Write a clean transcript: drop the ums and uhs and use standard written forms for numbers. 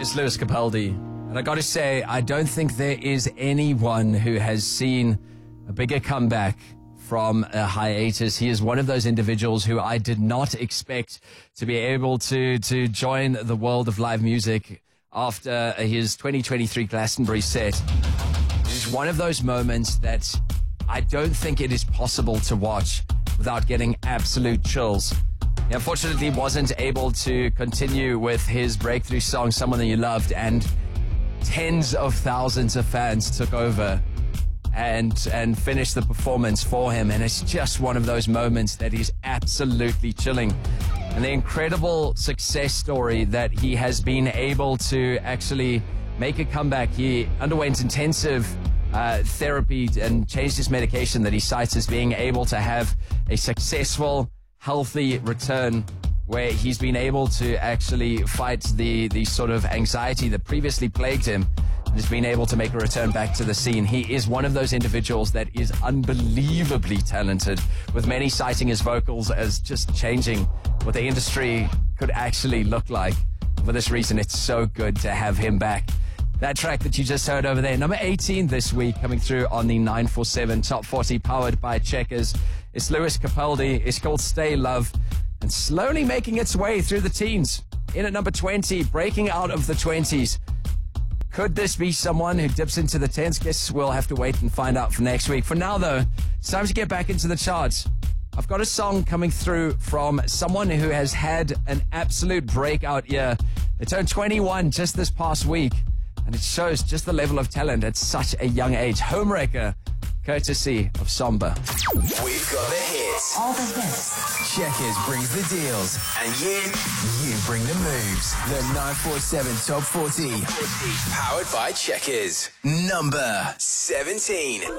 It's Lewis Capaldi. And I got to say, I don't think there is anyone who has seen a bigger comeback from a hiatus. He is one of those individuals who I did not expect to be able to join the world of live music after his 2023 Glastonbury set. It is one of those moments that I don't think it is possible to watch without getting absolute chills. He unfortunately wasn't able to continue with his breakthrough song, Someone That You Loved, and tens of thousands of fans took over and finished the performance for him. And it's just one of those moments that is absolutely chilling. And the incredible success story that he has been able to actually make a comeback. He underwent intensive therapy and changed his medication that he cites as being able to have a successful, healthy return, where he's been able to actually fight the sort of anxiety that previously plagued him and has been able to make a return back to the scene. He is one of those individuals that is unbelievably talented, with many citing his vocals as just changing what the industry could actually look like. For this reason, it's so good to have him back. That track that you just heard over there, number 18 this week, coming through on the 947 Top 40, powered by Checkers. It's Lewis Capaldi. It's called Stay Love, and slowly making its way through the teens. In at number 20, breaking out of the 20s. Could this be someone who dips into the 10s? Guess we'll have to wait and find out for next week. For now, though, it's time to get back into the charts. I've got a song coming through from someone who has had an absolute breakout year. They turned 21 just this past week, and it shows just the level of talent at such a young age. Homewrecker, courtesy of Somber. We've got the hits. All the hits. Checkers brings the deals. And you bring the moves. The 947 Top 40. Powered by Checkers. Number 17.